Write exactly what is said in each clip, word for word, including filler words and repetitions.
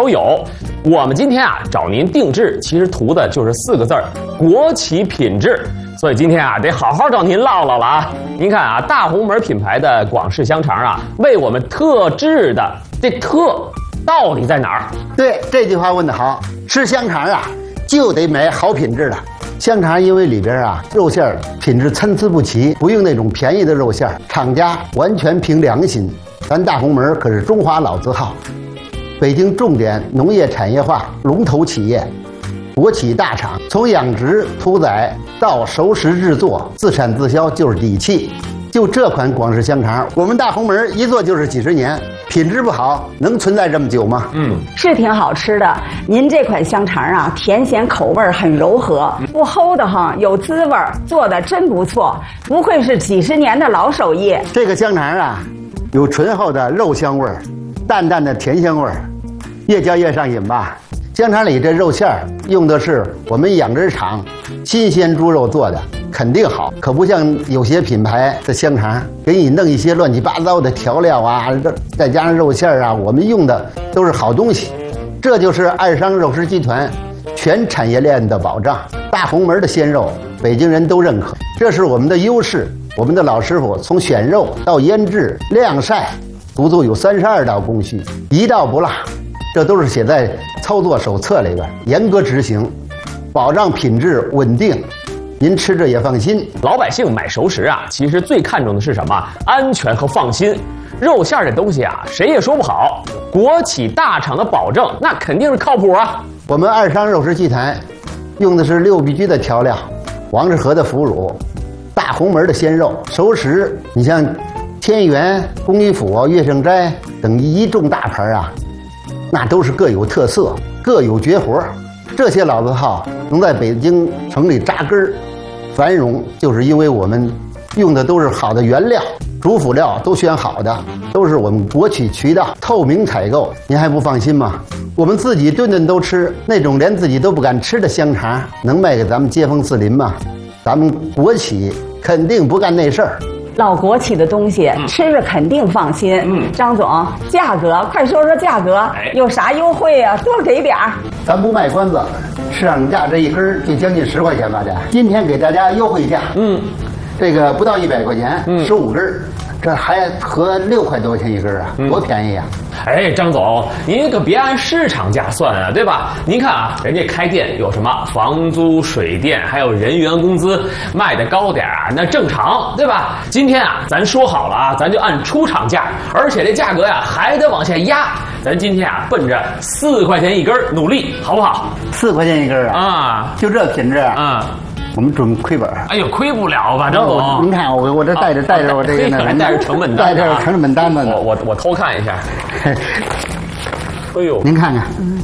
都有。我们今天啊找您定制，其实图的就是四个字儿：国企品质。所以今天啊得好好找您唠唠了啊！您看啊，大红门品牌的广式香肠啊，为我们特制的，这特到底在哪儿？ 对，这句话问得好。吃香肠啊，就得买好品质的香肠，因为里边啊肉馅品质参差不齐，不用那种便宜的肉馅，厂家完全凭良心。咱大红门可是中华老字号，北京重点农业产业化龙头企业，国企大厂，从养殖屠宰到熟食制作，自产自销就是底气。就这款广式香肠，我们大红门一做就是几十年，品质不好能存在这么久吗？ 嗯，是挺好吃的。您这款香肠啊，甜咸口味很柔和，不齁的慌，有滋味，做的真不错，不愧是几十年的老手艺。 这个香肠啊，有醇厚的肉香味儿，淡淡的甜香味儿，越嚼越上瘾吧。香肠里这肉馅儿用的是我们养殖场新鲜猪肉做的，肯定好，可不像有些品牌的香肠给你弄一些乱七八糟的调料啊，再加上肉馅儿啊，我们用的都是好东西。这就是爱商肉食集团全产业链的保障。大红门的鲜肉，北京人都认可，这是我们的优势。我们的老师傅从选肉到腌制、晾晒，足足有三十二道工序，一道不落。这都是写在操作手册里边，严格执行，保障品质稳定，您吃着也放心。 老百姓买熟食啊，其实最看重的是什么？安全和放心。肉馅这东西啊，谁也说不好。国企大厂的保证，那肯定是靠谱啊。 我们爱商肉食集团用的是六必居的调料，王致和的腐乳，大红门的鲜肉。熟食，你像天元、公益府、乐盛斋等一众大牌啊，那都是各有特色，各有绝活。这些老字号能在北京城里扎根繁荣，就是因为我们用的都是好的原料，主辅料都选好的，都是我们国企渠道透明采购。您还不放心吗？我们自己顿顿都吃，那种连自己都不敢吃的香肠，能卖给咱们街坊四邻吗？咱们国企肯定不干那事儿。 老国企的东西、嗯、吃着肯定放心。嗯，张总，价格快说说价格，哎、有啥优惠啊？多给点儿。 咱不卖关子，市场价这一根就将近十块钱吧，这今天给大家优惠价。嗯，这个不到一百块钱，十五根。这还合六块多钱一根啊，多便宜啊！ 哎，张总，您可别按市场价算啊，对吧？您看啊，人家开店有什么房租、水电，还有人员工资，卖的高点啊，那正常，对吧？今天啊，咱说好了啊，咱就按出厂价，而且这价格呀还得往下压。咱今天啊，奔着四块钱一根努力，好不好？ 四块钱一根啊！啊，就这品质啊！嗯。我们准亏本。 哎呦，亏不了吧，张总？ 您看我我这带着带着我这个呢， 还带着成本单， 带着成本单子呢。 我我我偷看一下。哎呦， 您看看，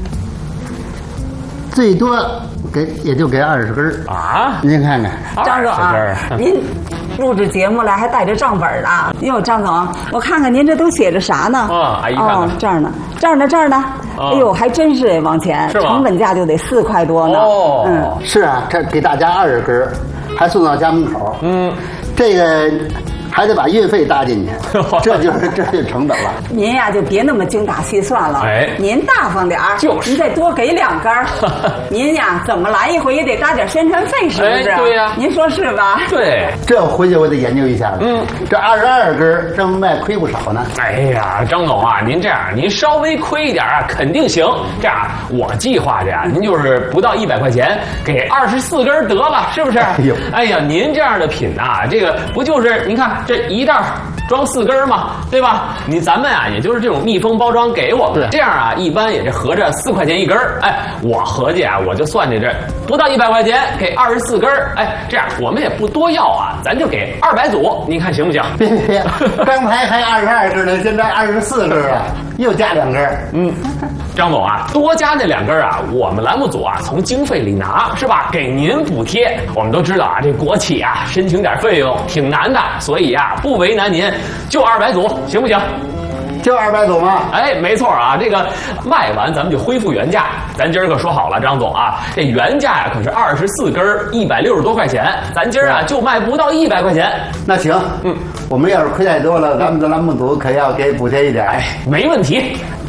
最多给也就给二十根啊！您看看， 张总啊，您录制节目来还带着账本呢。哟，张总，我看看您这都写着啥呢？ 啊，阿姨看看， 哦，这儿呢，这儿呢，这儿呢。哎呦，还真是往前，成本价就得四块多呢。 哦， 嗯，是啊，这给大家二十根，还送到家门口。嗯，这个还得把运费搭进去，这就是这就是成本了。 您呀就别那么精打细算了，哎，您大方点儿， 就是您再多给两根。您呀怎么来一回也得搭点宣传费，是不是？ 哎、对呀、啊， 您说是吧？ 对， 这回去我得研究一下了。嗯，这二十二根这么卖亏不少呢。 哎呀，张总啊，您这样您稍微亏一点啊，肯定行。这样我计划着呀，您就是不到一百块钱，给二十四根得了，是不是？哎呦，哎呀，您这样的品啊，这个不就是您看。这一袋装四根嘛，对吧？你咱们啊，也就是这种密封包装给我们，这样啊，一般也是合着四块钱一根。哎，我合计啊，我就算计这不到一百块钱，给二十四根。哎，这样我们也不多要啊，咱就给二百组，您看行不行？ 别别别，刚才还二十二根呢，现在二十四根啊，又加两根。嗯， 张总啊，多加那两根啊，我们栏目组啊从经费里拿，是吧？给您补贴。我们都知道啊，这国企啊申请点费用挺难的，所以啊不为难您，就二百组，行不行？ 就二百组吗？ 哎，没错啊，这个卖完咱们就恢复原价。咱今儿可说好了，张总啊，这原价呀可是二十四根一百六十多块钱，咱今儿啊就卖不到一百块钱。 那行，嗯，我们要是亏太多了，咱们的栏目组可要给补贴一点。 哎，没问题。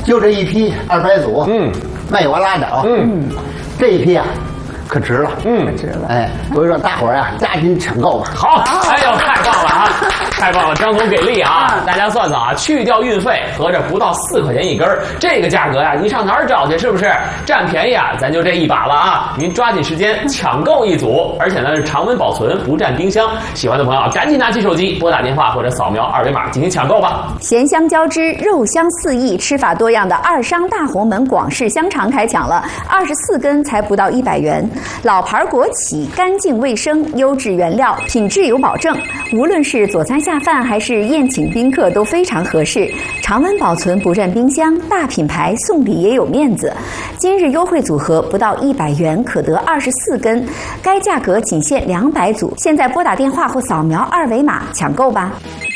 就这一批二百组，嗯，卖完拉倒，嗯，这一批啊。可值了， 嗯， 值了， 哎，所以说大伙儿啊，加紧抢购吧。 好，哎呦，太棒了啊，太棒了，张总给力啊！大家算算啊，去掉运费，合着不到四块钱一根儿，这个价格呀、啊，你上哪儿找去？是不是占便宜啊？咱就这一把了啊！您抓紧时间抢购一组，而且呢是常温保存，不占冰箱。喜欢的朋友赶紧拿起手机拨打电话或者扫描二维码进行抢购吧。 咸香交织，肉香四溢，吃法多样的二商大红门广式香肠开抢了，二十四根才不到一百元。老牌国企，干净卫生，优质原料，品质有保证。无论是佐餐下饭还是宴请宾客都非常合适。常温保存，不占冰箱，大品牌送礼也有面子。今日优惠组合不到一百元可得二十四根，该价格仅限两百组。现在拨打电话或扫描二维码抢购吧。